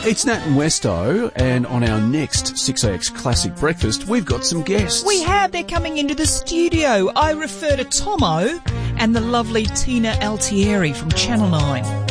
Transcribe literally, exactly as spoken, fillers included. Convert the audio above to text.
It's Nat and Westo, and on our next six A X Classic Breakfast, we've got some guests. We have. They're coming into the studio. I refer to Tomo and the lovely Tina Altieri from Channel nine.